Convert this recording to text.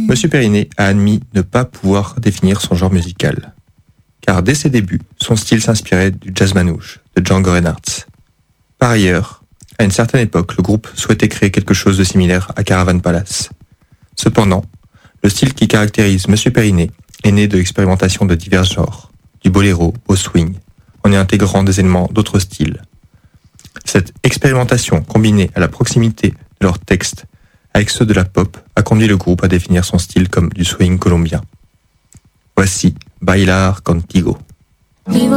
Monsieur Periné a admis ne pas pouvoir définir son genre musical, car dès ses débuts, son style s'inspirait du jazz manouche de Django Reinhardt. Par ailleurs, à une certaine époque, le groupe souhaitait créer quelque chose de similaire à Caravan Palace. Cependant, le style qui caractérise Monsieur Periné est né de l'expérimentation de divers genres, du boléro au swing, en y intégrant des éléments d'autres styles. Cette expérimentation, combinée à la proximité de leurs textes avec ceux de la pop, a conduit le groupe à définir son style comme du swing colombien. Voici Bailar Contigo. Vivo